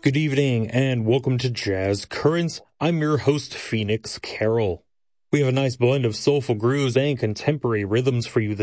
Good evening and welcome to Jazz Currents. I'm your host, Phoenix Carroll. We have a nice blend of soulful grooves and contemporary rhythms for you